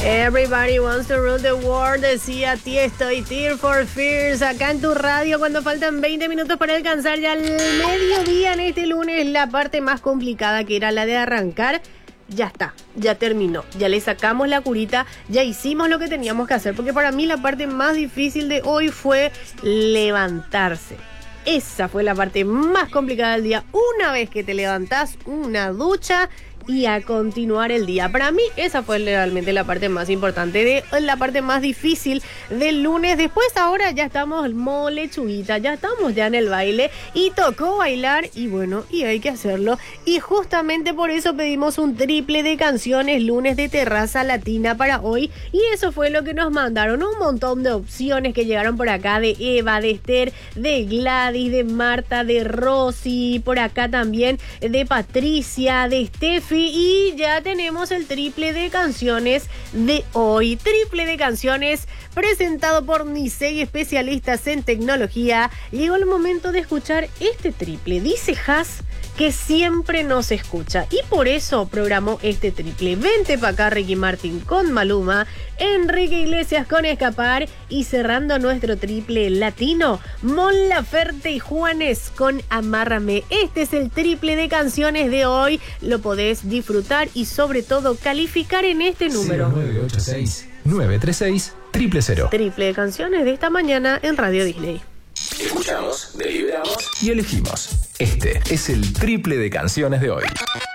Everybody wants to rule the world, decía Tiesto y Tears for Fears acá en tu radio cuando faltan 20 minutos para alcanzar ya el mediodía en este lunes. La parte más complicada, que era la de arrancar, ya está, ya terminó, ya le sacamos la curita, ya hicimos lo que teníamos que hacer, porque para mí la parte más difícil de hoy fue levantarse. Esa fue la parte más complicada del día. Una vez que te levantás, una ducha y a continuar el día. Para mí esa fue realmente la parte más importante, la parte más difícil del lunes. Después ahora ya estamos modo lechuguita, ya estamos ya en el baile y tocó bailar y bueno, y hay que hacerlo. Y justamente por eso pedimos un triple de canciones lunes de Terraza Latina para hoy, y eso fue lo que nos mandaron. Un montón de opciones que llegaron por acá, de Eva, de Esther, de Gladys, de Marta, de Rosy, por acá también de Patricia, de Steffi. Y ya tenemos el triple de canciones de hoy. Triple de canciones presentado por Nisei, especialistas en tecnología. Llegó el momento de escuchar este triple. Dice Has que siempre nos escucha y por eso programó este triple. Vente pa' acá, Ricky Martin con Maluma, Enrique Iglesias con Escapar, y cerrando nuestro triple latino, Mon Laferte y Juanes con Amárrame. Este es el triple de canciones de hoy. Lo podés disfrutar y sobre todo calificar en este número 0986-936-000. Triple de canciones de esta mañana en Radio Disney. Escuchamos, deliberamos y elegimos. Este es el triple de canciones de hoy.